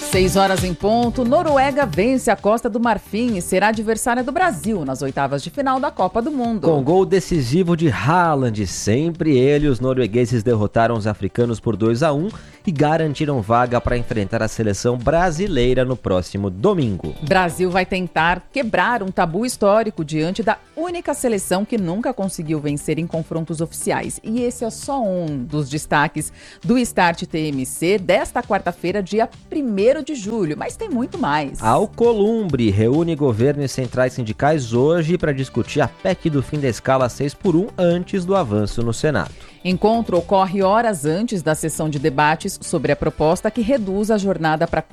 6 horas em ponto, Noruega vence a Costa do Marfim e será adversária do Brasil nas oitavas de final da Copa do Mundo. Com gol decisivo de Haaland, sempre ele, os noruegueses derrotaram os africanos por 2-1 e garantiram vaga para enfrentar a seleção brasileira no próximo domingo. Brasil vai tentar quebrar um tabu histórico diante da única seleção que nunca conseguiu vencer em confrontos oficiais. E esse é só um dos destaques do Start TMC desta quarta-feira, dia 1º de julho, mas tem muito mais. Alcolumbre reúne governo e centrais sindicais hoje para discutir a PEC do fim da escala 6x1 antes do avanço no Senado. Encontro ocorre horas antes da sessão de debates sobre a proposta que reduz a jornada para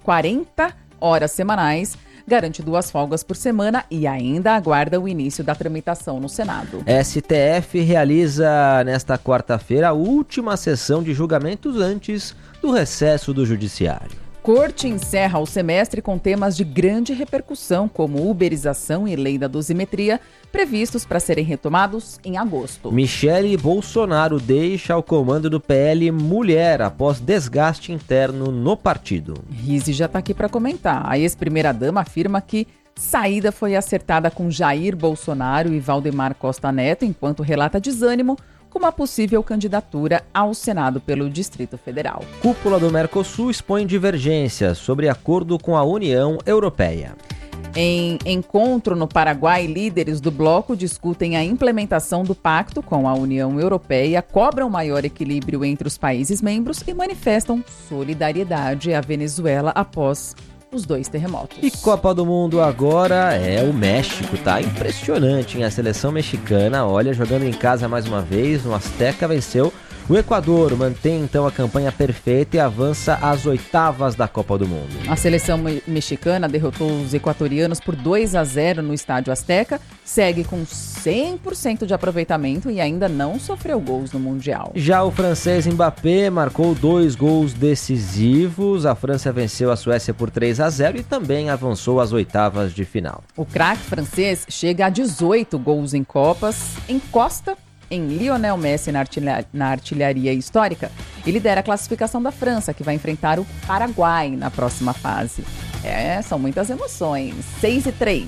40 horas semanais, garante 2 folgas por semana e ainda aguarda o início da tramitação no Senado. STF realiza nesta quarta-feira a última sessão de julgamentos antes do recesso do Judiciário. Corte encerra o semestre com temas de grande repercussão, como uberização e lei da dosimetria, previstos para serem retomados em agosto. Michele Bolsonaro deixa o comando do PL Mulher após desgaste interno no partido. Rizzi já está aqui para comentar. A ex-primeira-dama afirma que saída foi acertada com Jair Bolsonaro e Valdemar Costa Neto, enquanto relata desânimo com uma possível candidatura ao Senado pelo Distrito Federal. Cúpula do Mercosul expõe divergências sobre acordo com a União Europeia. Em encontro no Paraguai, líderes do bloco discutem a implementação do pacto com a União Europeia, cobram maior equilíbrio entre os países membros e manifestam solidariedade à Venezuela após os 2 terremotos. E Copa do Mundo agora é o México, tá impressionante, hein? A seleção mexicana, olha, jogando em casa mais uma vez, no Azteca venceu o Equador, mantém então a campanha perfeita e avança às oitavas da Copa do Mundo. A seleção mexicana derrotou os equatorianos por 2-0 no Estádio Azteca, segue com 100% de aproveitamento e ainda não sofreu gols no Mundial. Já o francês Mbappé marcou 2 gols decisivos, a França venceu a Suécia por 3-0 e também avançou às oitavas de final. O craque francês chega a 18 gols em Copas, encosta em Lionel Messi na artilharia histórica e lidera a classificação da França, que vai enfrentar o Paraguai na próxima fase. São muitas emoções. 6-3.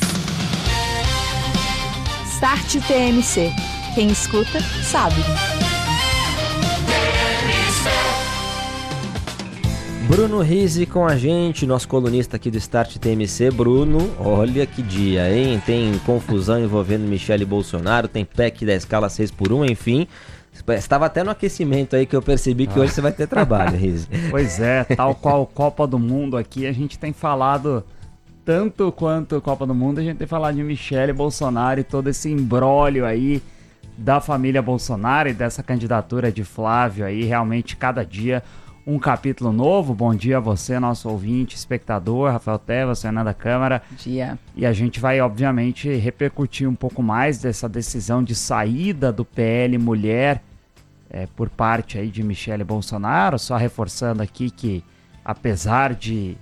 Start TMC. Quem escuta, sabe. Bruno Rizzi com a gente, nosso colunista aqui do Start TMC. Bruno, olha que dia, hein? Tem confusão envolvendo Michele Bolsonaro, tem PEC da escala 6x1, enfim. Estava até no aquecimento aí que eu percebi que hoje você vai ter trabalho, Rizzi. Pois é, tal qual Copa do Mundo aqui, a gente tem falado, tanto quanto Copa do Mundo, a gente tem falado de Michele Bolsonaro e todo esse imbróglio aí da família Bolsonaro e dessa candidatura de Flávio aí, realmente cada dia um capítulo novo. Bom dia a você, nosso ouvinte, espectador, Rafael Tevas, Fernanda Câmara. Bom dia. E a gente vai, obviamente, repercutir um pouco mais dessa decisão de saída do PL Mulher por parte aí de Michele Bolsonaro. Só reforçando aqui que, apesar de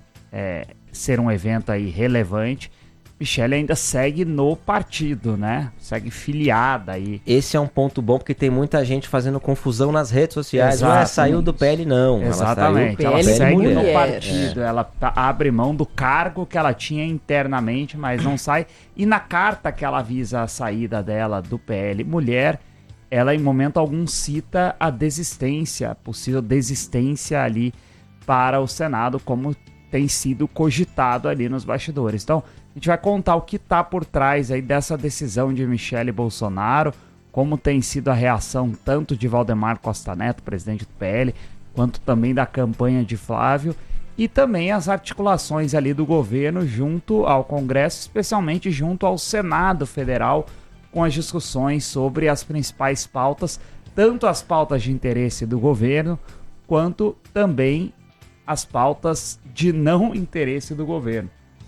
ser um evento aí relevante, Michele ainda segue no partido, né? Segue filiada aí. Esse é um ponto bom, porque tem muita gente fazendo confusão nas redes sociais. Exatamente. Não saiu do PL, não. Exatamente. Ela segue mulher. no partido. Ela abre mão do cargo que ela tinha internamente, mas não sai. E na carta que ela avisa a saída dela do PL Mulher, ela em momento algum cita a desistência, a possível desistência ali para o Senado, como tem sido cogitado ali nos bastidores. Então, a gente vai contar o que está por trás aí dessa decisão de Michele Bolsonaro, como tem sido a reação tanto de Valdemar Costa Neto, presidente do PL, quanto também da campanha de Flávio, e também as articulações ali do governo junto ao Congresso, especialmente junto ao Senado Federal, com as discussões sobre as principais pautas, tanto as pautas de interesse do governo, quanto também as pautas de não interesse do governo.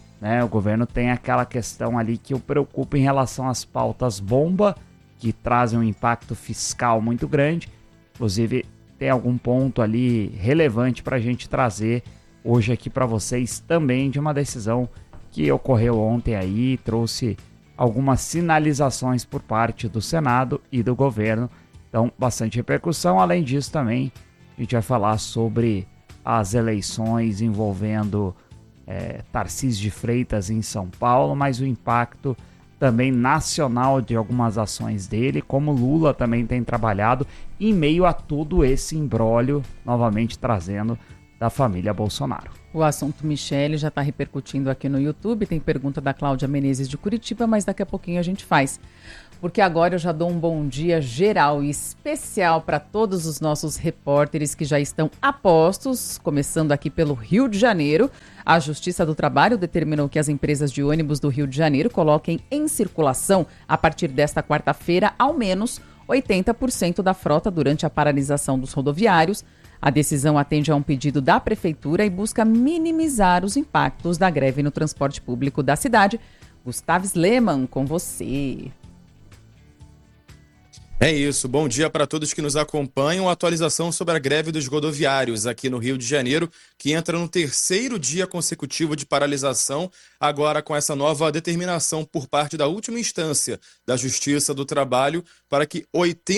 O governo tem aquela questão ali que o preocupa em relação às pautas bomba, que trazem um impacto fiscal muito grande. Inclusive, tem algum ponto ali relevante para a gente trazer hoje aqui para vocês também de uma decisão que ocorreu ontem aí, trouxe algumas sinalizações por parte do Senado e do governo. Então, bastante repercussão. Além disso, também a gente vai falar sobre as eleições envolvendo Tarcísio de Freitas em São Paulo, mas o impacto também nacional de algumas ações dele, como Lula também tem trabalhado em meio a todo esse imbróglio, novamente trazendo da família Bolsonaro. O assunto Michele já está repercutindo aqui no YouTube, tem pergunta da Cláudia Menezes de Curitiba, mas daqui a pouquinho a gente faz. Porque agora eu já dou um bom dia geral e especial para todos os nossos repórteres que já estão a postos, começando aqui pelo Rio de Janeiro. A Justiça do Trabalho determinou que as empresas de ônibus do Rio de Janeiro coloquem em circulação, a partir desta quarta-feira, ao menos 80% da frota durante a paralisação dos rodoviários. A decisão atende a um pedido da Prefeitura e busca minimizar os impactos da greve no transporte público da cidade. Gustavo Sleman, com você. É isso, bom dia para todos que nos acompanham. Atualização sobre a greve dos rodoviários aqui no Rio de Janeiro, que entra no terceiro dia consecutivo de paralisação, agora com essa nova determinação por parte da última instância da Justiça do Trabalho para que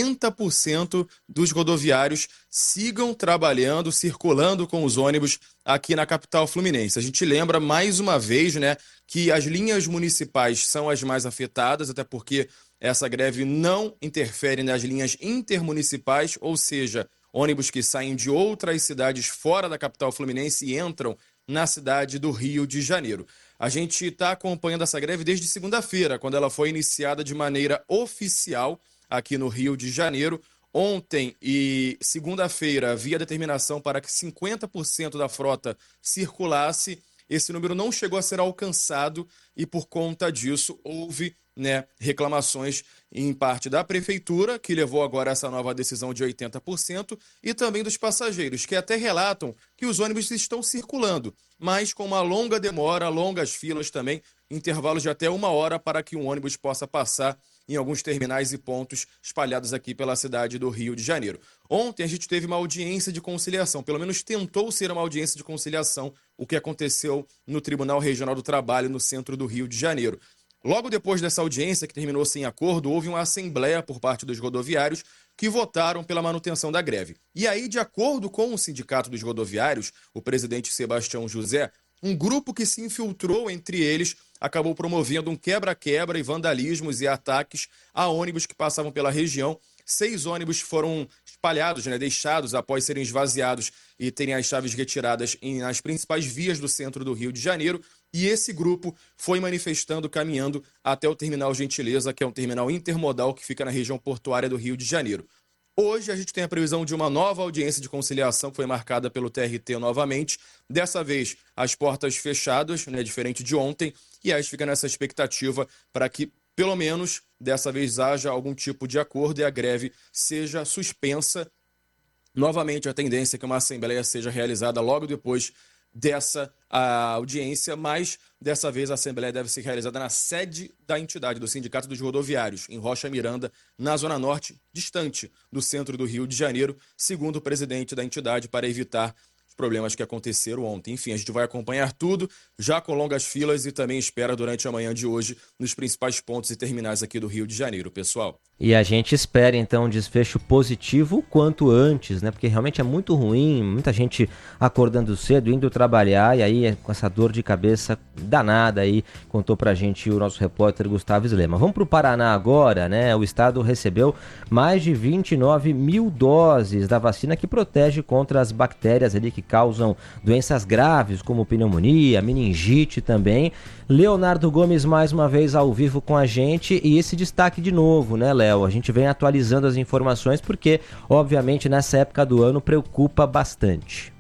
80% dos rodoviários sigam trabalhando, circulando com os ônibus aqui na capital fluminense. A gente lembra mais uma vez, né, que as linhas municipais são as mais afetadas, até porque essa greve não interfere nas linhas intermunicipais, ou seja, ônibus que saem de outras cidades fora da capital fluminense e entram na cidade do Rio de Janeiro. A gente está acompanhando essa greve desde segunda-feira, quando ela foi iniciada de maneira oficial aqui no Rio de Janeiro. Ontem e segunda-feira havia determinação para que 50% da frota circulasse. Esse número não chegou a ser alcançado e, por conta disso, houve reclamações em parte da Prefeitura, que levou agora essa nova decisão de 80%, e também dos passageiros, que até relatam que os ônibus estão circulando, mas com uma longa demora, longas filas também, intervalos de até 1 hora para que um ônibus possa passar em alguns terminais e pontos espalhados aqui pela cidade do Rio de Janeiro. Ontem a gente teve uma audiência de conciliação, pelo menos tentou ser uma audiência de conciliação, o que aconteceu no Tribunal Regional do Trabalho, no centro do Rio de Janeiro. Logo depois dessa audiência, que terminou sem acordo, houve uma assembleia por parte dos rodoviários que votaram pela manutenção da greve. E aí, de acordo com o Sindicato dos Rodoviários, o presidente Sebastião José, um grupo que se infiltrou entre eles acabou promovendo um quebra-quebra e vandalismos e ataques a ônibus que passavam pela região. 6 ônibus foram espalhados, deixados após serem esvaziados e terem as chaves retiradas nas principais vias do centro do Rio de Janeiro. E esse grupo foi manifestando, caminhando até o Terminal Gentileza, que é um terminal intermodal que fica na região portuária do Rio de Janeiro. Hoje a gente tem a previsão de uma nova audiência de conciliação que foi marcada pelo TRT novamente. Dessa vez, as portas fechadas, diferente de ontem, e aí fica nessa expectativa para que, pelo menos, dessa vez haja algum tipo de acordo e a greve seja suspensa. Novamente, a tendência é que uma assembleia seja realizada logo depois dessa audiência, mas dessa vez a assembleia deve ser realizada na sede da entidade, do Sindicato dos Rodoviários, em Rocha Miranda, na Zona Norte, distante do centro do Rio de Janeiro, segundo o presidente da entidade, para evitar os problemas que aconteceram ontem. Enfim, a gente vai acompanhar tudo, já com longas filas, e também espera durante a manhã de hoje nos principais pontos e terminais aqui do Rio de Janeiro, pessoal. E a gente espera, então, um desfecho positivo o quanto antes, porque realmente é muito ruim, muita gente acordando cedo, indo trabalhar, e aí com essa dor de cabeça danada aí, contou pra gente o nosso repórter Gustavo Sleman. Vamos pro Paraná agora, O estado recebeu mais de 29 mil doses da vacina que protege contra as bactérias ali que causam doenças graves, como pneumonia, meningite também. Leonardo Gomes mais uma vez ao vivo com a gente, e esse destaque de novo, Léo? A gente vem atualizando as informações porque, obviamente, nessa época do ano preocupa bastante.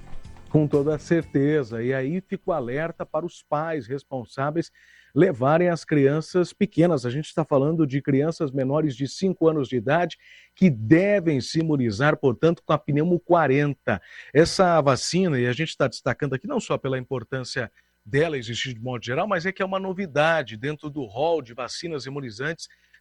Com toda certeza, e aí fico alerta para os pais responsáveis levarem as crianças pequenas. A gente está falando de crianças menores de 5 anos de idade que devem se imunizar, portanto, com a pneumo 40. Essa vacina, e a gente está destacando aqui não só pela importância dela existir de modo geral, mas é que é uma novidade dentro do rol de vacinas imunizantes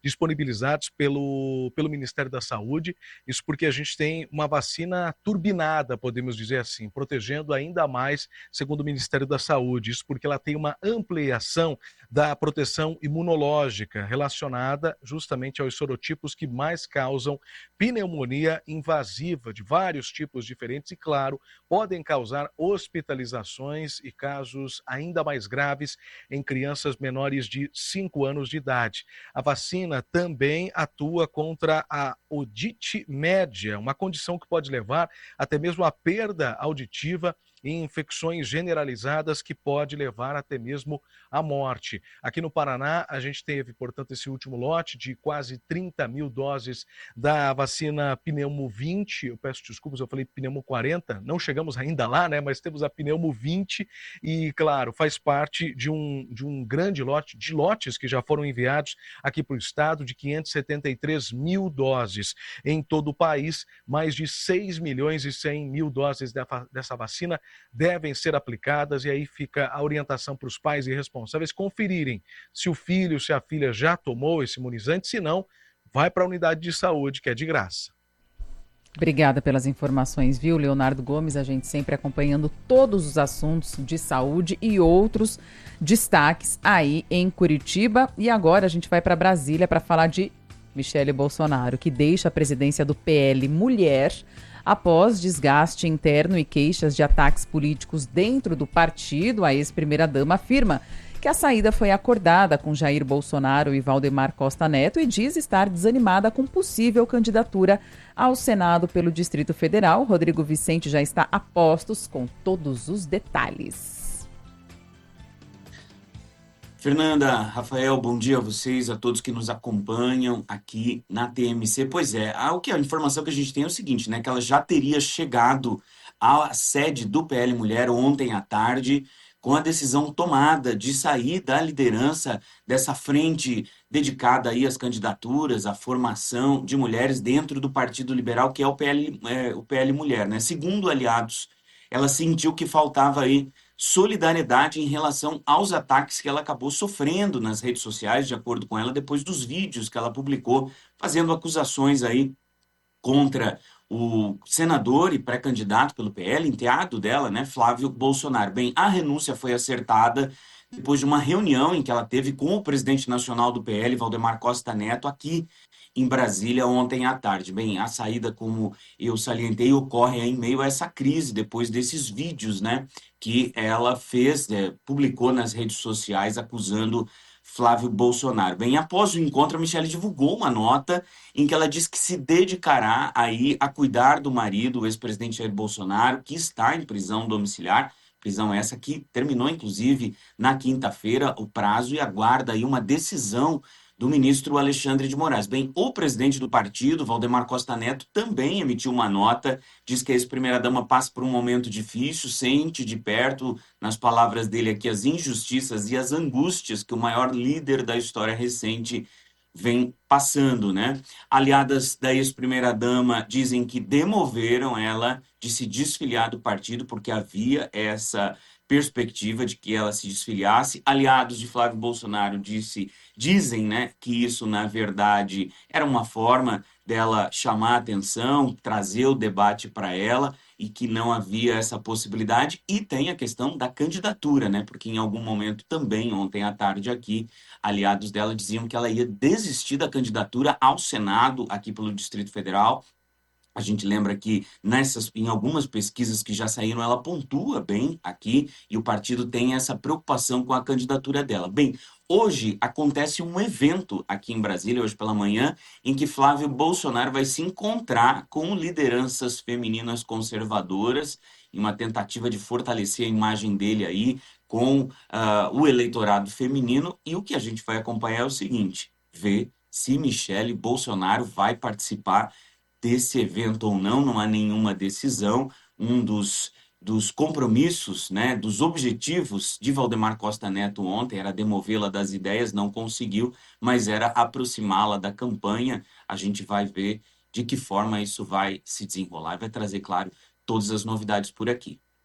disponibilizados pelo Ministério da Saúde. Isso porque a gente tem uma vacina turbinada, podemos dizer assim, protegendo ainda mais, segundo o Ministério da Saúde. Isso porque ela tem uma ampliação da proteção imunológica relacionada justamente aos sorotipos que mais causam pneumonia invasiva de vários tipos diferentes e, claro, podem causar hospitalizações e casos ainda mais graves em crianças menores de 5 anos de idade. A vacina também atua contra a otite média, uma condição que pode levar até mesmo à perda auditiva e infecções generalizadas que pode levar até mesmo à morte. Aqui no Paraná, a gente teve, portanto, esse último lote de quase 30 mil doses da vacina Pneumo 20, eu peço desculpas, eu falei Pneumo 40, não chegamos ainda lá, né, mas temos a Pneumo 20 e, claro, faz parte de um grande lote, de lotes que já foram enviados aqui para o estado, de 573 mil doses. Em todo o país, mais de 6 milhões e 100 mil doses dessa vacina devem ser aplicadas, e aí fica a orientação para os pais e responsáveis conferirem se o filho, se a filha já tomou esse imunizante, se não, vai para a unidade de saúde, que é de graça. Obrigada pelas informações, viu, Leonardo Gomes? A gente sempre acompanhando todos os assuntos de saúde e outros destaques aí em Curitiba. E agora a gente vai para Brasília para falar de Michele Bolsonaro, que deixa a presidência do PL Mulher após desgaste interno e queixas de ataques políticos dentro do partido. A ex-primeira-dama afirma que a saída foi acordada com Jair Bolsonaro e Valdemar Costa Neto e diz estar desanimada com possível candidatura ao Senado pelo Distrito Federal. Rodrigo Vicente já está a postos com todos os detalhes. Fernanda, Rafael, bom dia a vocês, a todos que nos acompanham aqui na TMC. Pois é, a informação que a gente tem é o seguinte, né, que ela já teria chegado à sede do PL Mulher ontem à tarde, com a decisão tomada de sair da liderança dessa frente dedicada aí às candidaturas, à formação de mulheres dentro do Partido Liberal, que é o PL Mulher, né? Segundo aliados, ela sentiu que faltava aí solidariedade em relação aos ataques que ela acabou sofrendo nas redes sociais, de acordo com ela, depois dos vídeos que ela publicou, fazendo acusações aí contra o senador e pré-candidato pelo PL, enteado dela, né, Flávio Bolsonaro. Bem, a renúncia foi acertada depois de uma reunião em que ela teve com o presidente nacional do PL, Valdemar Costa Neto, aqui em Brasília ontem à tarde. Bem, a saída, como eu salientei, ocorre em meio a essa crise, depois desses vídeos, né, que ela fez, publicou nas redes sociais, acusando Flávio Bolsonaro. Bem, após o encontro, a Michele divulgou uma nota em que ela diz que se dedicará aí a cuidar do marido, o ex-presidente Jair Bolsonaro, que está em prisão domiciliar, prisão essa que terminou, inclusive, na quinta-feira, o prazo, e aguarda aí uma decisão do ministro Alexandre de Moraes. Bem, o presidente do partido, Valdemar Costa Neto, também emitiu uma nota, diz que a ex-primeira-dama passa por um momento difícil, sente de perto, nas palavras dele aqui, as injustiças e as angústias que o maior líder da história recente vem passando, né? Aliadas da ex-primeira-dama dizem que demoveram ela de se desfiliar do partido porque havia essa perspectiva de que ela se desfiliasse. Aliados de Flávio Bolsonaro dizem, né, que isso, na verdade, era uma forma dela chamar a atenção, trazer o debate para ela e que não havia essa possibilidade. E tem a questão da candidatura, né, porque em algum momento também, ontem à tarde aqui, aliados dela diziam que ela ia desistir da candidatura ao Senado aqui pelo Distrito Federal. A gente lembra que em algumas pesquisas que já saíram, ela pontua bem aqui e o partido tem essa preocupação com a candidatura dela. Bem, hoje acontece um evento aqui em Brasília, hoje pela manhã, em que Flávio Bolsonaro vai se encontrar com lideranças femininas conservadoras em uma tentativa de fortalecer a imagem dele aí com o eleitorado feminino. E o que a gente vai acompanhar é o seguinte, ver se Michele Bolsonaro vai participar desse evento ou não. Não há nenhuma decisão. Um dos compromissos, né, dos objetivos de Valdemar Costa Neto ontem era demovê-la das ideias, não conseguiu, mas era aproximá-la da campanha. A gente vai ver de que forma isso vai se desenrolar e vai trazer, claro, todas as novidades por aqui.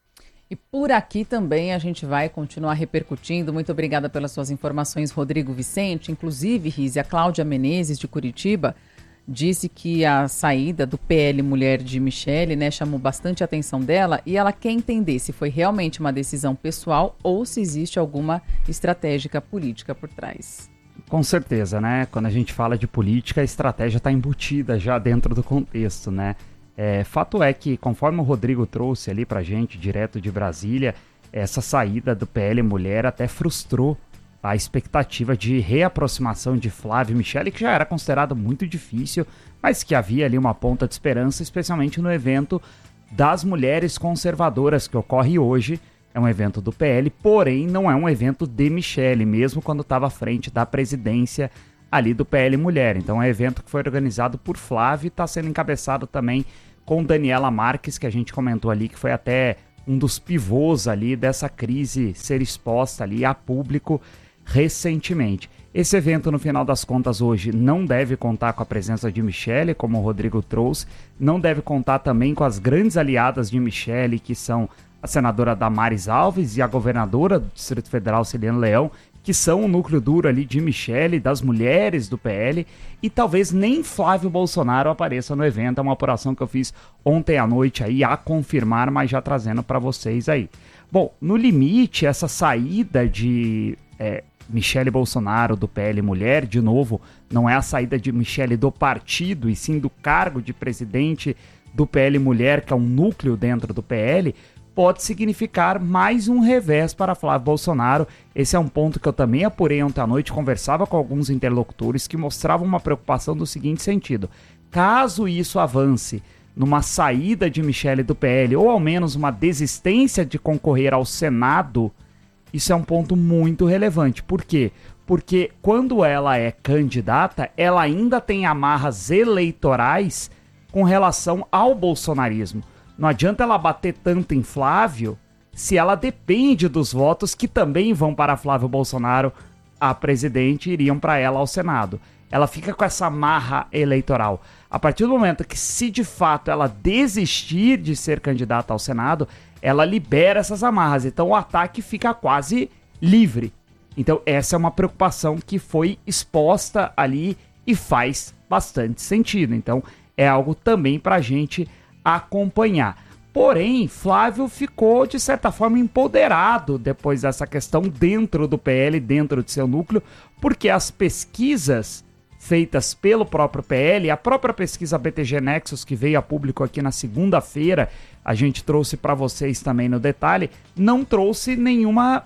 E por aqui também a gente vai continuar repercutindo. Muito obrigada pelas suas informações, Rodrigo Vicente. Inclusive, Rize, a Cláudia Menezes, de Curitiba, disse que a saída do PL Mulher de Michele, né, chamou bastante a atenção dela e ela quer entender se foi realmente uma decisão pessoal ou se existe alguma estratégia política por trás. Com certeza, né? Quando a gente fala de política, a estratégia está embutida já dentro do contexto, né? Fato é que, conforme o Rodrigo trouxe ali pra gente, direto de Brasília, essa saída do PL Mulher até frustrou a expectativa de reaproximação de Flávio e Michele, que já era considerado muito difícil, mas que havia ali uma ponta de esperança, especialmente no evento das mulheres conservadoras que ocorre hoje. É um evento do PL, porém não é um evento de Michele, mesmo quando estava à frente da presidência ali do PL Mulher. Então é um evento que foi organizado por Flávio e está sendo encabeçado também com Daniela Marques, que a gente comentou ali, que foi até um dos pivôs ali dessa crise ser exposta ali a público recentemente. Esse evento, no final das contas, hoje não deve contar com a presença de Michele, como o Rodrigo trouxe, não deve contar também com as grandes aliadas de Michele, que são a senadora Damares Alves e a governadora do Distrito Federal, Celiane Leão, que são o núcleo duro ali de Michele, das mulheres do PL, e talvez nem Flávio Bolsonaro apareça no evento. É uma apuração que eu fiz ontem à noite aí, a confirmar, mas já trazendo para vocês aí. Bom, no limite, essa saída de Michele Bolsonaro do PL Mulher, de novo, não é a saída de Michele do partido, e sim do cargo de presidente do PL Mulher, que é um núcleo dentro do PL, pode significar mais um revés para Flávio Bolsonaro. Esse é um ponto que eu também apurei ontem à noite, conversava com alguns interlocutores que mostravam uma preocupação do seguinte sentido: caso isso avance numa saída de Michele do PL, ou ao menos uma desistência de concorrer ao Senado, isso é um ponto muito relevante. Por quê? Porque quando ela é candidata, ela ainda tem amarras eleitorais com relação ao bolsonarismo. Não adianta ela bater tanto em Flávio se ela depende dos votos que também vão para Flávio Bolsonaro, a presidente, e iriam para ela ao Senado. Ela fica com essa marra eleitoral. A partir do momento que, se de fato ela desistir de ser candidata ao Senado, ela libera essas amarras. Então o ataque fica quase livre. Então essa é uma preocupação que foi exposta ali e faz bastante sentido. Então é algo também para a gente acompanhar. Porém, Flávio ficou, de certa forma, empoderado depois dessa questão dentro do PL, dentro de seu núcleo, porque as pesquisas feitas pelo próprio PL, a própria pesquisa BTG Nexus, que veio a público aqui na segunda-feira, a gente trouxe para vocês também no detalhe, não trouxe nenhuma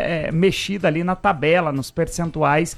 mexida ali na tabela, nos percentuais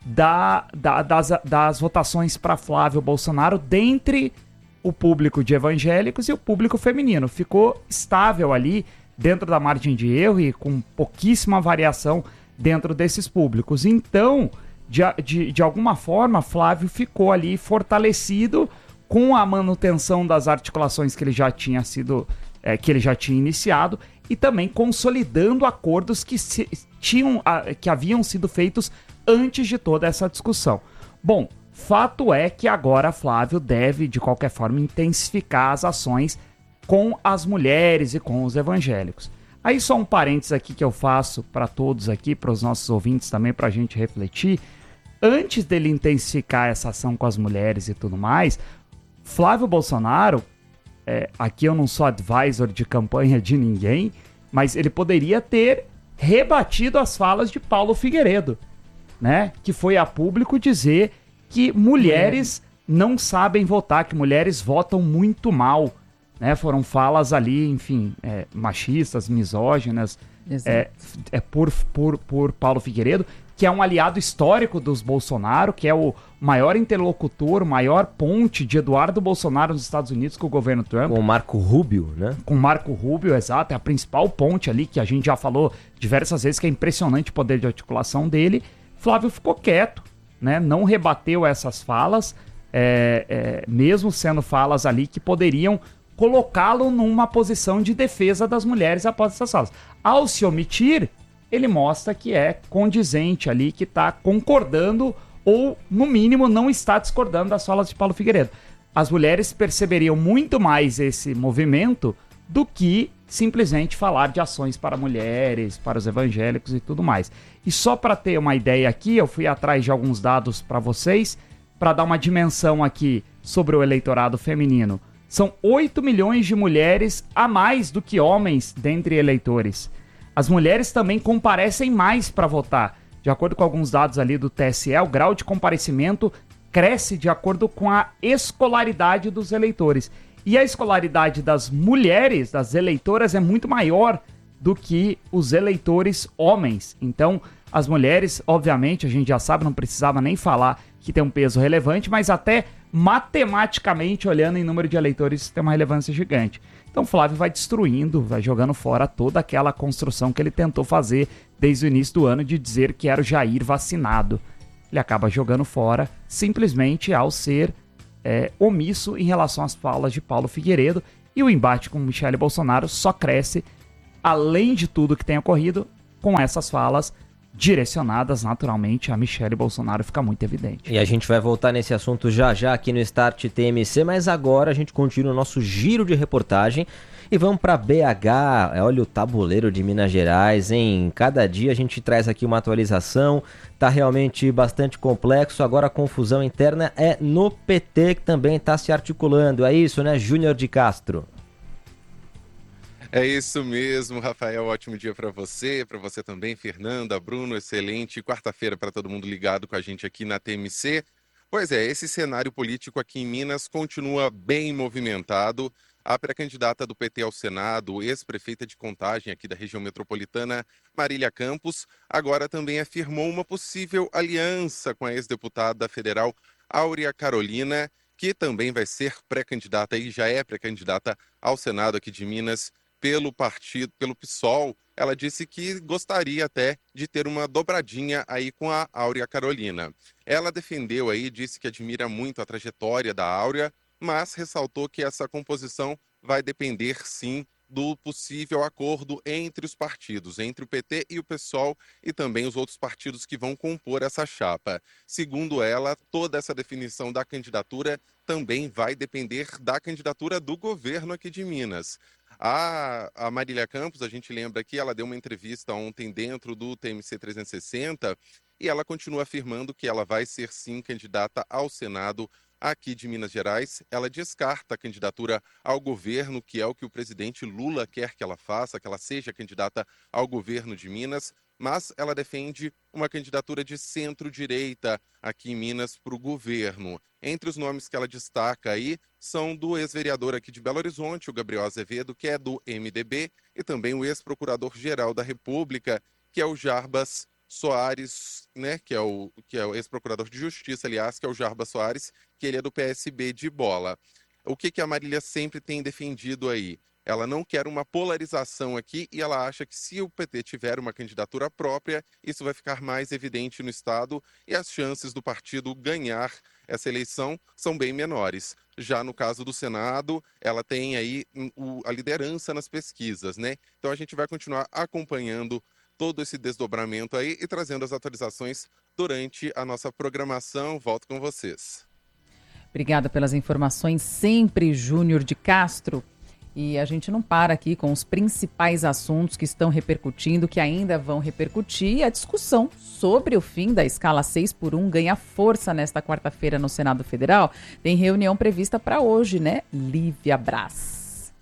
das votações para Flávio Bolsonaro, dentre o público de evangélicos e o público feminino. Ficou estável ali dentro da margem de erro e com pouquíssima variação dentro desses públicos. Então, de alguma forma, Flávio ficou ali fortalecido com a manutenção das articulações que ele já tinha iniciado e também consolidando acordos que haviam sido feitos antes de toda essa discussão. Bom, fato é que agora Flávio deve, de qualquer forma, intensificar as ações com as mulheres e com os evangélicos. Aí só um parênteses aqui que eu faço para todos aqui, para os nossos ouvintes também, para a gente refletir. Antes dele intensificar essa ação com as mulheres e tudo mais, Flávio Bolsonaro, aqui eu não sou advisor de campanha de ninguém, mas ele poderia ter rebatido as falas de Paulo Figueiredo, né? Que foi a público dizer que mulheres não sabem votar, que mulheres votam muito mal, né? Foram falas ali, enfim, machistas, misóginas, por Paulo Figueiredo, que é um aliado histórico dos Bolsonaro, que é o maior interlocutor, o maior ponte de Eduardo Bolsonaro nos Estados Unidos com o governo Trump. Com o Marco Rubio, né? Com o Marco Rubio, exato, é a principal ponte ali, que a gente já falou diversas vezes, que é impressionante o poder de articulação dele. Flávio ficou quieto, né? Não rebateu essas falas, mesmo sendo falas ali que poderiam colocá-lo numa posição de defesa das mulheres após essas falas. Ao se omitir, ele mostra que é condizente ali, que está concordando ou, no mínimo, não está discordando das falas de Paulo Figueiredo. As mulheres perceberiam muito mais esse movimento do que simplesmente falar de ações para mulheres, para os evangélicos e tudo mais. E só para ter uma ideia aqui, eu fui atrás de alguns dados para vocês, para dar uma dimensão aqui sobre o eleitorado feminino. São 8 milhões de mulheres a mais do que homens dentre eleitores. As mulheres também comparecem mais para votar. De acordo com alguns dados ali do TSE, o grau de comparecimento cresce de acordo com a escolaridade dos eleitores. E a escolaridade das mulheres, das eleitoras, é muito maior do que os eleitores homens. Então, as mulheres, obviamente, a gente já sabe, não precisava nem falar que tem um peso relevante, mas até matematicamente, olhando em número de eleitores, tem uma relevância gigante. Então, Flávio vai destruindo, vai jogando fora toda aquela construção que ele tentou fazer desde o início do ano de dizer que era o Jair vacinado. Ele acaba jogando fora simplesmente ao ser omisso em relação às falas de Paulo Figueiredo, e o embate com Michele Bolsonaro só cresce, além de tudo que tem ocorrido, com essas falas direcionadas naturalmente a Michele Bolsonaro, fica muito evidente. E a gente vai voltar nesse assunto já aqui no Start TMC, mas agora a gente continua o nosso giro de reportagem e vamos para BH. Olha o tabuleiro de Minas Gerais, hein? Cada dia a gente traz aqui uma atualização, tá realmente bastante complexo. Agora a confusão interna é no PT, que também está se articulando. É isso, né, Júnior de Castro? É isso mesmo, Rafael, ótimo dia para você também, Fernanda, Bruno, excelente quarta-feira para todo mundo ligado com a gente aqui na TMC. Pois é, esse cenário político aqui em Minas continua bem movimentado. A pré-candidata do PT ao Senado, ex-prefeita de Contagem aqui da região metropolitana, Marília Campos, agora também afirmou uma possível aliança com a ex-deputada federal Áurea Carolina, que também vai ser pré-candidata e já é pré-candidata ao Senado aqui de Minas, pelo partido, pelo PSOL. Ela disse que gostaria até de ter uma dobradinha aí com a Áurea Carolina. Ela defendeu aí, disse que admira muito a trajetória da Áurea, mas ressaltou que essa composição vai depender sim do possível acordo entre os partidos, entre o PT e o PSOL e também os outros partidos que vão compor essa chapa. Segundo ela, toda essa definição da candidatura também vai depender da candidatura do governo aqui de Minas. A Marília Campos, a gente lembra que ela deu uma entrevista ontem dentro do TMC 360 e ela continua afirmando que ela vai ser sim candidata ao Senado aqui de Minas Gerais. Ela descarta a candidatura ao governo, que é o que o presidente Lula quer que ela faça, que ela seja candidata ao governo de Minas, mas ela defende uma candidatura de centro-direita aqui em Minas para o governo. Entre os nomes que ela destaca aí são do ex-vereador aqui de Belo Horizonte, o Gabriel Azevedo, que é do MDB, e também o ex-procurador-geral da República, que é o Jarbas Soares, né, que é o ex-procurador de Justiça, aliás, que é o Jarbas Soares, que ele é do PSB de Bola. O que a Marília sempre tem defendido aí? Ela não quer uma polarização aqui e ela acha que se o PT tiver uma candidatura própria, isso vai ficar mais evidente no Estado e as chances do partido ganhar essa eleição são bem menores. Já no caso do Senado, ela tem aí a liderança nas pesquisas, né? Então a gente vai continuar acompanhando todo esse desdobramento aí e trazendo as atualizações durante a nossa programação. Volto com vocês. Obrigada pelas informações, sempre, Júnior de Castro. E a gente não para aqui com os principais assuntos que estão repercutindo, que ainda vão repercutir. E a discussão sobre o fim da escala 6x1 ganha força nesta quarta-feira no Senado Federal. Tem reunião prevista para hoje, né? Lívia Braz.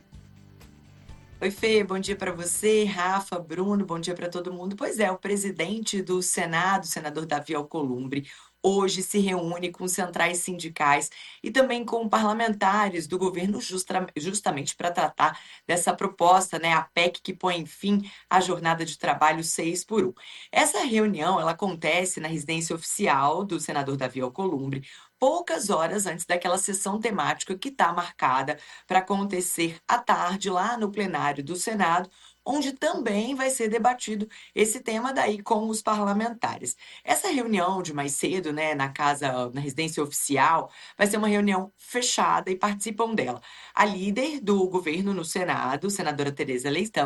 Oi, Fê, bom dia para você, Rafa, Bruno, bom dia para todo mundo. Pois é, o presidente do Senado, o senador Davi Alcolumbre, hoje se reúne com centrais sindicais e também com parlamentares do governo justamente para tratar dessa proposta, né, a PEC que põe fim à jornada de trabalho 6x1. Essa reunião ela acontece na residência oficial do senador Davi Alcolumbre, poucas horas antes daquela sessão temática que está marcada para acontecer à tarde lá no plenário do Senado, onde também vai ser debatido esse tema daí com os parlamentares. Essa reunião de mais cedo, né, na residência oficial, vai ser uma reunião fechada e participam dela a líder do governo no Senado, senadora Tereza Leitão,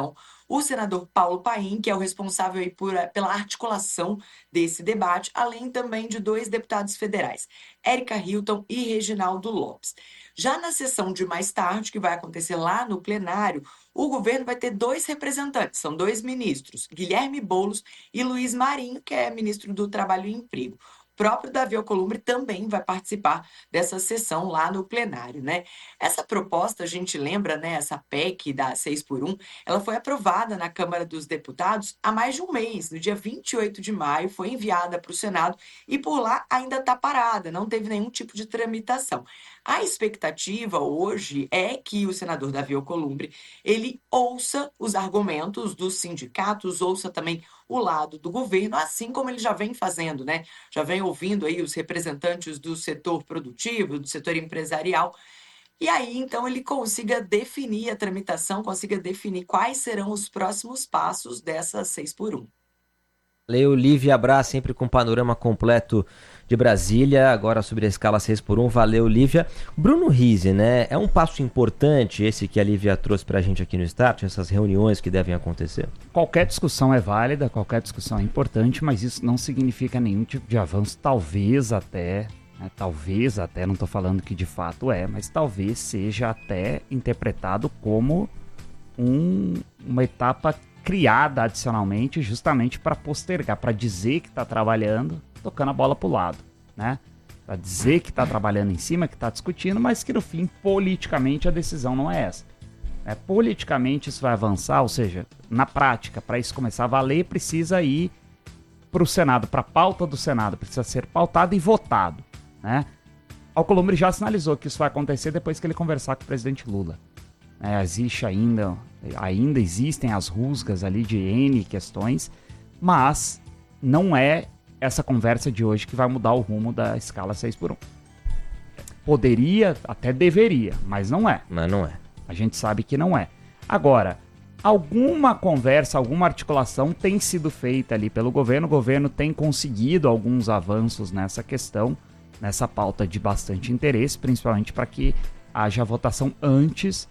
o senador Paulo Paim, que é o responsável aí pela articulação desse debate, além também de 2 deputados federais, Érica Hilton e Reginaldo Lopes. Já na sessão de mais tarde, que vai acontecer lá no plenário, o governo vai ter 2 representantes, são 2 ministros, Guilherme Boulos e Luiz Marinho, que é ministro do Trabalho e Emprego. O próprio Davi Alcolumbre também vai participar dessa sessão lá no plenário, né? Essa proposta, a gente lembra, né, essa PEC da 6x1, ela foi aprovada na Câmara dos Deputados há mais de um mês, no dia 28 de maio, foi enviada para o Senado e por lá ainda está parada, não teve nenhum tipo de tramitação. A expectativa hoje é que o senador Davi Alcolumbre, ele ouça os argumentos dos sindicatos, ouça também o lado do governo, assim como ele já vem fazendo, né? Já vem ouvindo aí os representantes do setor produtivo, do setor empresarial, e aí, então, ele consiga definir a tramitação, consiga definir quais serão os próximos passos dessa 6x1. Valeu, Lívia Brás, sempre com panorama completo de Brasília, agora sobre a escala 6x1. Valeu, Lívia. Bruno Rizzi, né? É um passo importante esse que a Lívia trouxe pra gente aqui no Start, essas reuniões que devem acontecer? Qualquer discussão é válida, qualquer discussão é importante, mas isso não significa nenhum tipo de avanço, talvez até, não estou falando que de fato é, mas talvez seja até interpretado como uma etapa criada adicionalmente justamente para postergar, para dizer que está trabalhando, tocando a bola para o lado, né? Para dizer que está trabalhando em cima, que está discutindo, mas que no fim, politicamente, a decisão não é essa. Politicamente isso vai avançar, ou seja, na prática, para isso começar a valer, precisa ir para o Senado, para a pauta do Senado, precisa ser pautado e votado, né? Alcolumbre já sinalizou que isso vai acontecer depois que ele conversar com o presidente Lula. Existe ainda existem as rusgas ali de N questões, mas não é essa conversa de hoje que vai mudar o rumo da escala 6x1. Poderia, até deveria, mas não é. Mas não é. A gente sabe que não é. Agora, alguma conversa, alguma articulação tem sido feita ali pelo governo. O governo tem conseguido alguns avanços nessa questão, nessa pauta de bastante interesse, principalmente para que haja votação antes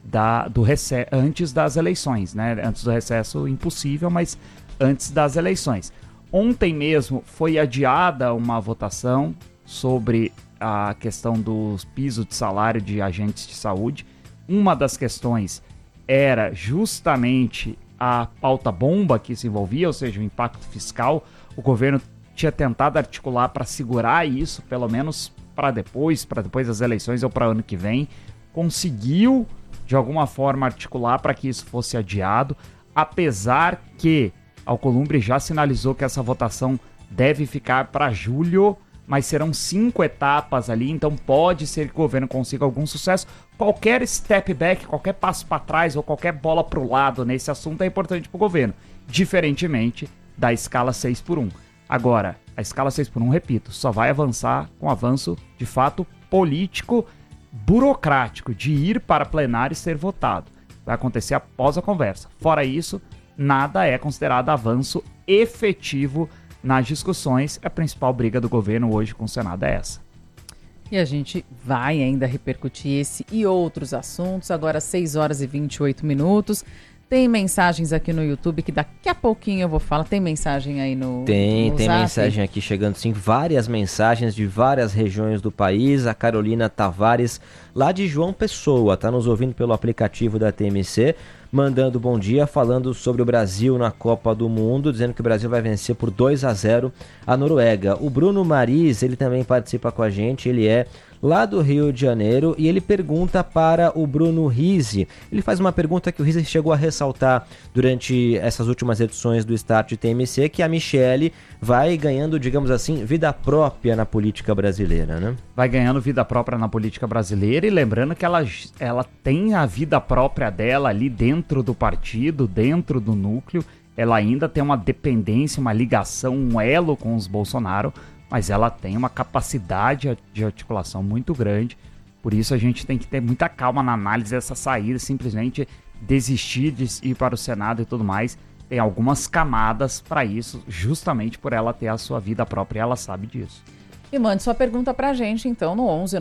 das eleições, né? Antes do recesso, impossível, mas antes das eleições. Ontem mesmo foi adiada uma votação sobre a questão dos pisos de salário de agentes de saúde. Uma das questões era justamente a pauta bomba que se envolvia, ou seja, o impacto fiscal. O governo tinha tentado articular para segurar isso, pelo menos para depois das eleições ou para ano que vem. Conseguiu de alguma forma articular para que isso fosse adiado, apesar que Alcolumbre já sinalizou que essa votação deve ficar para julho, mas serão 5 etapas ali, então pode ser que o governo consiga algum sucesso. Qualquer step back, qualquer passo para trás ou qualquer bola para o lado nesse assunto é importante para o governo, diferentemente da escala 6x1. Agora, a escala 6x1, repito, só vai avançar com avanço de fato político, burocrático, de ir para plenário e ser votado. Vai acontecer após a conversa. Fora isso, nada é considerado avanço efetivo nas discussões. A principal briga do governo hoje com o Senado é essa. E a gente vai ainda repercutir esse e outros assuntos. Agora 6 horas e 28 minutos. Tem mensagens aqui no YouTube que daqui a pouquinho eu vou falar. Tem mensagem aí no Tem Zap? mensagem aqui chegando sim, várias mensagens de várias regiões do país. A Carolina Tavares, lá de João Pessoa, tá nos ouvindo pelo aplicativo da TMC, mandando bom dia, falando sobre o Brasil na Copa do Mundo, dizendo que o Brasil vai vencer por 2-0 a Noruega. O Bruno Mariz, ele também participa com a gente, ele é lá do Rio de Janeiro, e ele pergunta para o Bruno Rizzi. Ele faz uma pergunta que o Rizzi chegou a ressaltar durante essas últimas edições do Start TMC, que a Michelle vai ganhando, digamos assim, vida própria na política brasileira, né? Vai ganhando vida própria na política brasileira, e lembrando que ela tem a vida própria dela ali dentro do partido, dentro do núcleo. Ela ainda tem uma dependência, uma ligação, um elo com os Bolsonaro, mas ela tem uma capacidade de articulação muito grande. Por isso a gente tem que ter muita calma na análise dessa saída, simplesmente desistir de ir para o Senado e tudo mais. Tem algumas camadas para isso, justamente por ela ter a sua vida própria, e ela sabe disso. E mande sua pergunta pra gente, então, no 11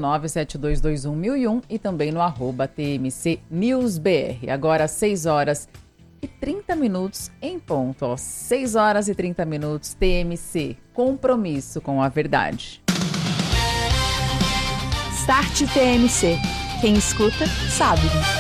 97221 1001 e também no @TMC NewsBR. Agora, 6 horas 6h30 em ponto. Ó, 6h30, TMC. Compromisso com a verdade. Start TMC. Quem escuta, sabe.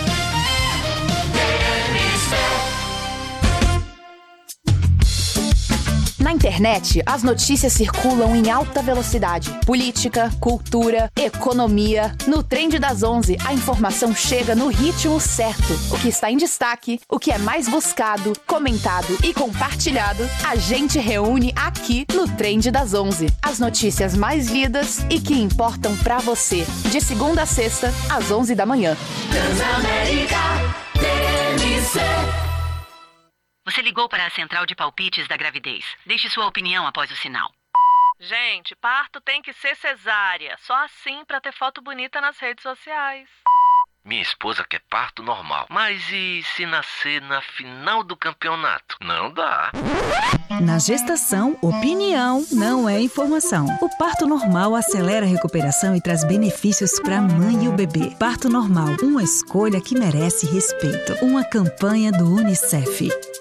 Na internet, as notícias circulam em alta velocidade. Política, cultura, economia. No Trend das 11, a informação chega no ritmo certo. O que está em destaque, o que é mais buscado, comentado e compartilhado, a gente reúne aqui no Trend das 11. As notícias mais lidas e que importam pra você. De segunda a sexta, às 11 da manhã. Transamérica TMC. Você ligou para a central de palpites da gravidez. Deixe sua opinião após o sinal. Gente, parto tem que ser cesárea. Só assim pra ter foto bonita nas redes sociais. Minha esposa quer parto normal. Mas e se nascer na final do campeonato? Não dá. Na gestação, opinião não é informação. O parto normal acelera a recuperação e traz benefícios para a mãe e o bebê. Parto normal, uma escolha que merece respeito. Uma campanha do UNICEF.